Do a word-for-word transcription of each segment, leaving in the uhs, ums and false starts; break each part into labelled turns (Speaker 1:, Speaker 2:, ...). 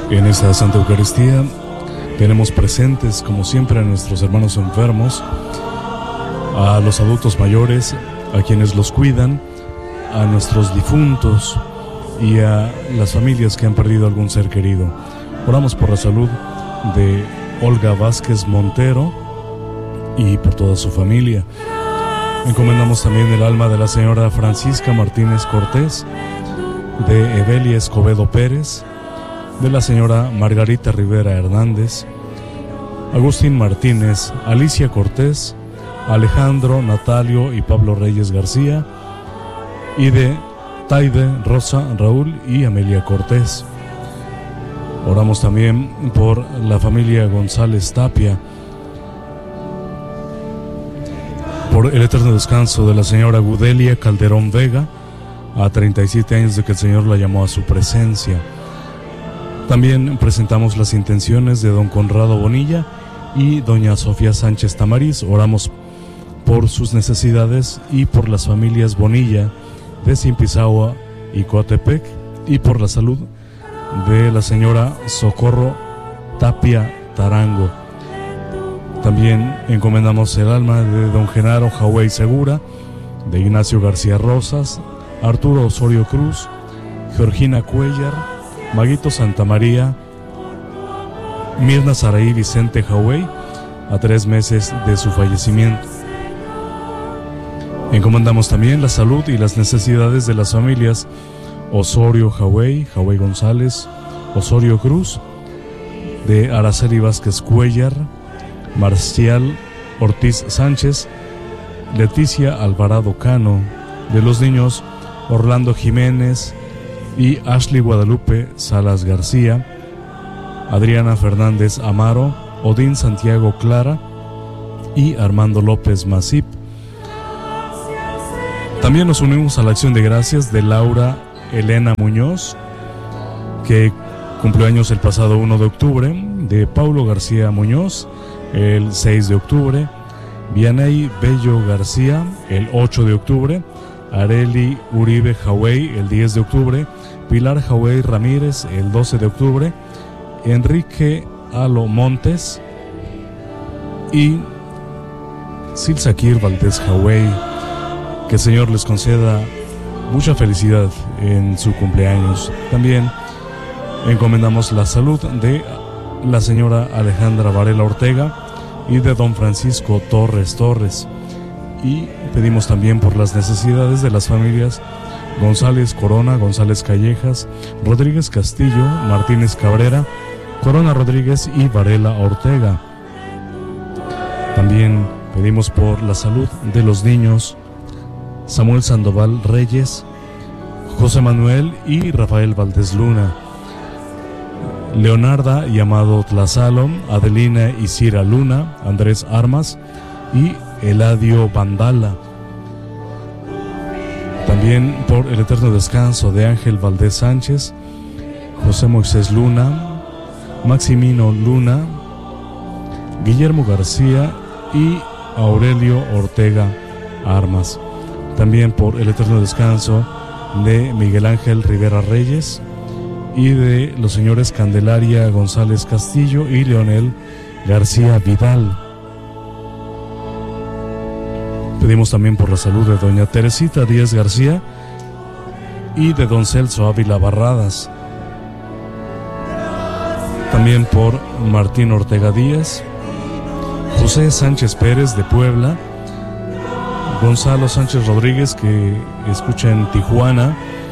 Speaker 1: En esta Santa Eucaristía tenemos presentes, como siempre, a nuestros hermanos enfermos, a los adultos mayores, a quienes los cuidan, a nuestros difuntos y a las familias que han perdido algún ser querido. Oramos por la salud de Olga Vázquez Montero y por toda su familia. Encomendamos también el alma de la señora Francisca Martínez Cortés, de Evelia Escobedo Pérez, de la señora Margarita Rivera Hernández, Agustín Martínez, Alicia Cortés, Alejandro, Natalio y Pablo Reyes García, y de Taide, Rosa, Raúl y Amelia Cortés. Oramos también por la familia González Tapia, por el eterno descanso de la señora Gudelia Calderón Vega, a treinta y siete años de que el Señor la llamó a su presencia. También presentamos las intenciones de don Conrado Bonilla y doña Sofía Sánchez Tamariz. Oramos por sus necesidades y por las familias Bonilla de Zimpizahua y Coatepec, y por la salud de la señora Socorro Tapia Tarango. También encomendamos el alma de don Genaro Jauey Segura, de Ignacio García Rosas, Arturo Osorio Cruz, Georgina Cuellar, Maguito Santa María, Mirna Saraí Vicente Jauey, a tres meses de su fallecimiento. Encomendamos también la salud y las necesidades de las familias Osorio Jauey, Jauey González, Osorio Cruz, de Araceli Vázquez Cuellar, Marcial Ortiz Sánchez, Leticia Alvarado Cano, de los niños Orlando Jiménez y Ashley Guadalupe Salas García, Adriana Fernández Amaro, Odín Santiago Clara y Armando López Masip. También nos unimos a la acción de gracias de Laura Elena Muñoz, que cumplió años el pasado uno de octubre, de Paulo García Muñoz el seis de octubre, Vianey Bello García el ocho de octubre, Areli Uribe Jauey el diez de octubre, Pilar Jauey Ramírez el doce de octubre, Enrique Alo Montes y Silsaquir Valdés Jauey. Que el Señor les conceda mucha felicidad en su cumpleaños. También encomendamos la salud de la señora Alejandra Varela Ortega y de don Francisco Torres Torres. Y pedimos también por las necesidades de las familias González Corona, González Callejas, Rodríguez Castillo, Martínez Cabrera, Corona Rodríguez y Varela Ortega. También pedimos por la salud de los niños Samuel Sandoval Reyes, José Manuel y Rafael Valdés Luna, Leonarda y Amado Tlazalo, Adelina y Cira Luna, Andrés Armas y Eladio Vandala. También por el eterno descanso de Ángel Valdés Sánchez, José Moisés Luna, Maximino Luna, Guillermo García y Aurelio Ortega Armas. También por el eterno descanso de Miguel Ángel Rivera Reyes y de los señores Candelaria González Castillo y Leonel García Vidal. Pedimos también por la salud de doña Teresita Díaz García y de don Celso Ávila Barradas. También por Martín Ortega Díaz, José Sánchez Pérez de Puebla, Gonzalo Sánchez Rodríguez, que escucha en Tijuana,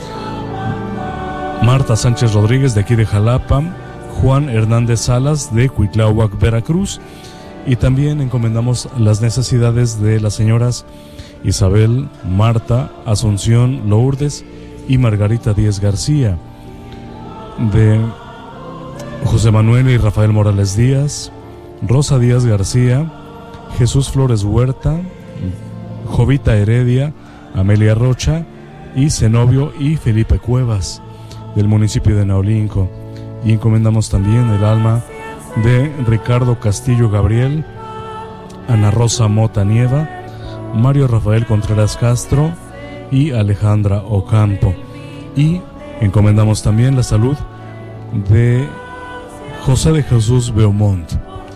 Speaker 1: Marta Sánchez Rodríguez de aquí de Jalapa, Juan Hernández Salas de Cuitláhuac, Veracruz. Y también encomendamos las necesidades de las señoras Isabel, Marta, Asunción, Lourdes y Margarita Díaz García, de José Manuel y Rafael Morales Díaz, Rosa Díaz García, Jesús Flores Huerta, Jovita Heredia, Amelia Rocha y Zenobio y Felipe Cuevas, del municipio de Naolinco. Y encomendamos también el alma de Ricardo Castillo Gabriel, Ana Rosa Mota Nieva, Mario Rafael Contreras Castro y Alejandra Ocampo. Y encomendamos también la salud de José de Jesús Beaumont.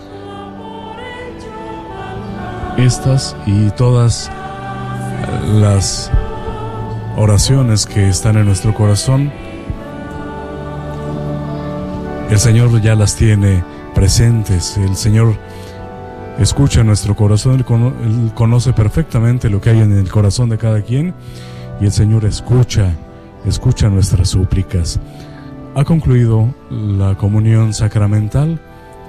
Speaker 1: Estas y todas las oraciones que están en nuestro corazón, el Señor ya las tiene presentes. El Señor escucha nuestro corazón, Él, cono- Él conoce perfectamente lo que hay en el corazón de cada quien, y el Señor escucha, escucha nuestras súplicas. Ha concluido la comunión sacramental.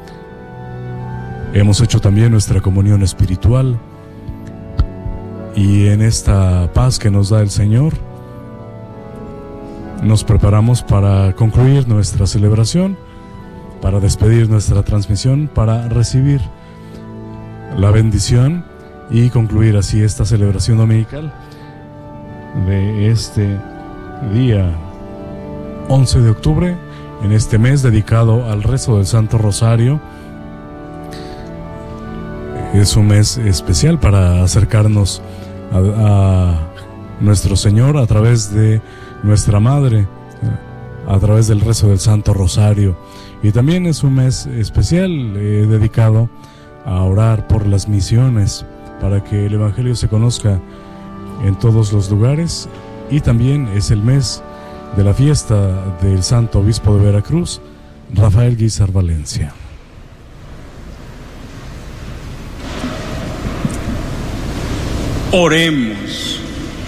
Speaker 1: Hemos hecho también nuestra comunión espiritual, y en esta paz que nos da el Señor, nos preparamos para concluir nuestra celebración, para despedir nuestra transmisión, para recibir la bendición y concluir así esta celebración dominical de este día once de octubre, en este mes dedicado al rezo del Santo Rosario. Es un mes especial para acercarnos a, a nuestro Señor a través de nuestra Madre, a través del rezo del Santo Rosario. Y también es un mes especial eh, dedicado a orar por las misiones, para que el Evangelio se conozca en todos los lugares. Y también es el mes de la fiesta del Santo Obispo de Veracruz, Rafael Guízar Valencia.
Speaker 2: Oremos.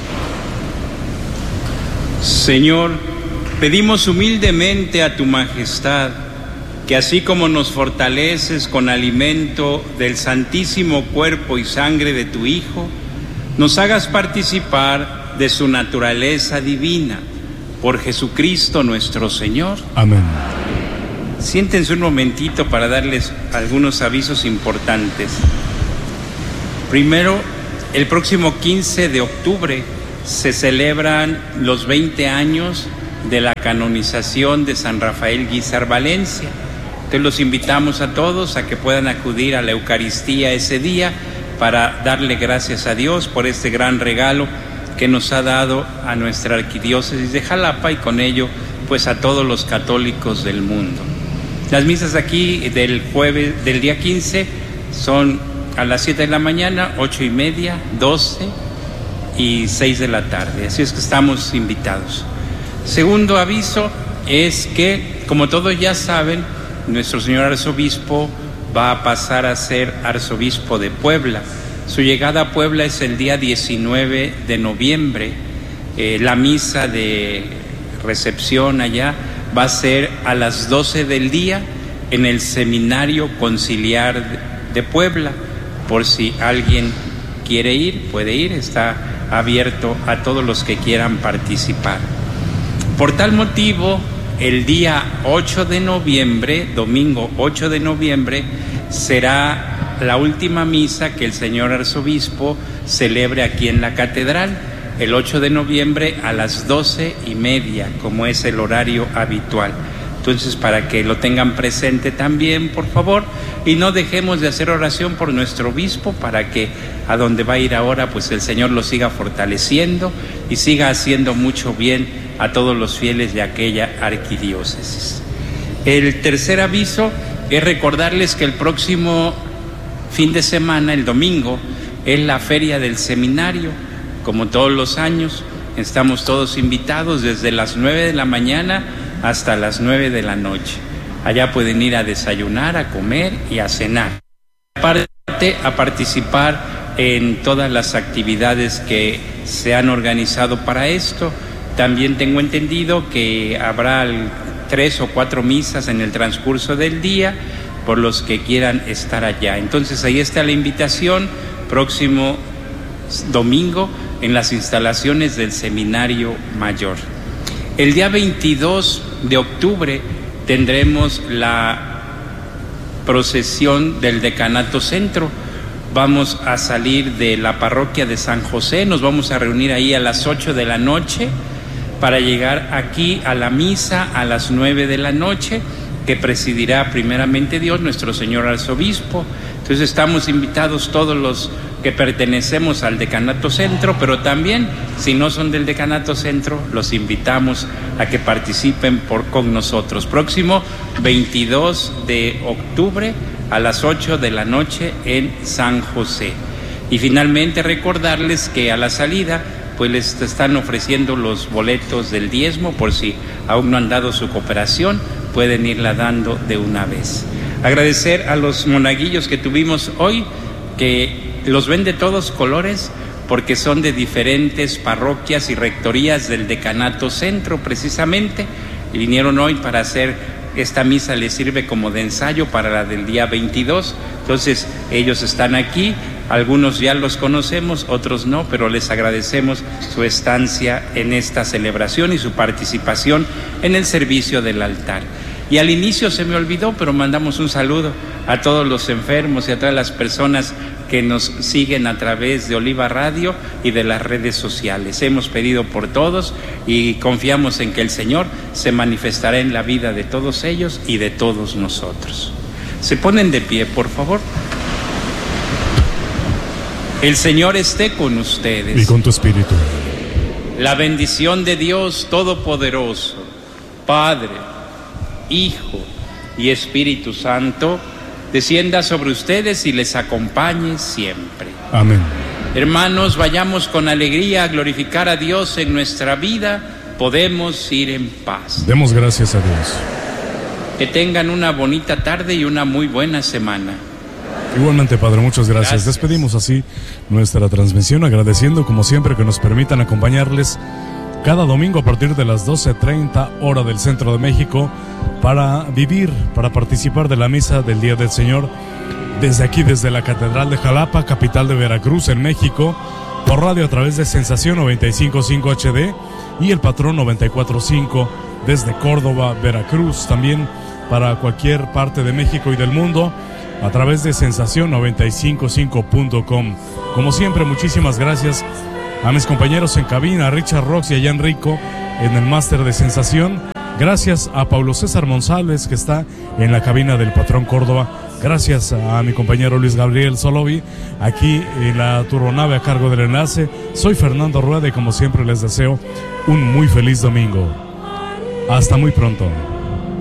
Speaker 2: Señor, pedimos humildemente a tu majestad que así como nos fortaleces con alimento del santísimo cuerpo y sangre de tu Hijo, nos hagas participar de su naturaleza divina, por Jesucristo nuestro Señor.
Speaker 1: Amén.
Speaker 2: Siéntense un momentito para darles algunos avisos importantes. Primero, el próximo quince de octubre se celebran los veinte años de la canonización de San Rafael Guízar Valencia. Entonces los invitamos a todos a que puedan acudir a la Eucaristía ese día para darle gracias a Dios por este gran regalo que nos ha dado a nuestra arquidiócesis de Jalapa, y con ello pues a todos los católicos del mundo. Las misas aquí del jueves, del día quince, son a las siete de la mañana, ocho y media, doce y seis de la tarde. Así es que estamos invitados. Segundo aviso es que, como todos ya saben, nuestro señor arzobispo va a pasar a ser arzobispo de Puebla. Su llegada a Puebla es el día diecinueve de noviembre. Eh, la misa de recepción allá va a ser a las doce del día en el Seminario Conciliar de Puebla. Por si alguien quiere ir, puede ir, está abierto a todos los que quieran participar. Por tal motivo, el día ocho de noviembre, domingo ocho de noviembre, será la última misa que el señor arzobispo celebre aquí en la catedral, el ocho de noviembre a las doce y media, como es el horario habitual. Entonces, para que lo tengan presente también, por favor, y no dejemos de hacer oración por nuestro obispo, para que a donde va a ir ahora, pues el Señor lo siga fortaleciendo y siga haciendo mucho bien a todos los fieles de aquella arquidiócesis. El tercer aviso es recordarles que el próximo fin de semana, el domingo, es la Feria del Seminario. Como todos los años, estamos todos invitados desde las nueve de la mañana hasta las nueve de la noche. Allá pueden ir a desayunar, a comer y a cenar. Aparte, a participar en todas las actividades que se han organizado para esto. También tengo entendido que habrá tres o cuatro misas en el transcurso del día por los que quieran estar allá. Entonces ahí está la invitación, próximo domingo en las instalaciones del Seminario Mayor. El día veintidós de octubre tendremos la procesión del Decanato Centro. Vamos a salir de la parroquia de San José, nos vamos a reunir ahí a las ocho de la noche para llegar aquí a la misa a las nueve de la noche, que presidirá primeramente Dios, nuestro señor arzobispo. Entonces estamos invitados todos los que pertenecemos al Decanato Centro, pero también, si no son del Decanato Centro, los invitamos a que participen por, con nosotros. Próximo veintidós de octubre a las ocho de la noche en San José. Y finalmente recordarles que a la salida pues les están ofreciendo los boletos del diezmo, por si aún no han dado su cooperación, pueden irla dando de una vez. Agradecer a los monaguillos que tuvimos hoy, que los ven de todos colores, porque son de diferentes parroquias y rectorías del Decanato Centro precisamente, y vinieron hoy para hacer esta misa, les sirve como de ensayo para la del día veintidós, entonces ellos están aquí. Algunos ya los conocemos, otros no, pero les agradecemos su estancia en esta celebración y su participación en el servicio del altar. Y al inicio se me olvidó, pero mandamos un saludo a todos los enfermos y a todas las personas que nos siguen a través de Oliva Radio y de las redes sociales. Hemos pedido por todos y confiamos en que el Señor se manifestará en la vida de todos ellos y de todos nosotros. Se ponen de pie, por favor. El Señor esté con ustedes.
Speaker 1: Y con tu espíritu.
Speaker 2: La bendición de Dios Todopoderoso, Padre, Hijo y Espíritu Santo, descienda sobre ustedes y les acompañe siempre.
Speaker 1: Amén.
Speaker 2: Hermanos, vayamos con alegría a glorificar a Dios en nuestra vida. Podemos ir en paz.
Speaker 1: Demos gracias a Dios.
Speaker 2: Que tengan una bonita tarde y una muy buena semana.
Speaker 1: Igualmente, Padre, muchas gracias. gracias. Despedimos así nuestra transmisión, agradeciendo como siempre que nos permitan acompañarles cada domingo a partir de las doce treinta hora del Centro de México para vivir, para participar de la misa del Día del Señor desde aquí, desde la Catedral de Jalapa, capital de Veracruz, en México, por radio a través de Sensación noventa y cinco punto cinco H D y el Patrón noventa y cuatro punto cinco desde Córdoba, Veracruz, también para cualquier parte de México y del mundo a través de Sensación noventa y cinco punto cinco punto com. Como siempre, muchísimas gracias a mis compañeros en cabina, a Richard Rox y a Jan Rico en el máster de Sensación. Gracias a Paulo César Monsalves, que está en la cabina del Patrón Córdoba. Gracias a mi compañero Luis Gabriel Solovi, aquí en la turbonave a cargo del enlace. Soy Fernando Rueda y como siempre les deseo un muy feliz domingo. Hasta muy pronto.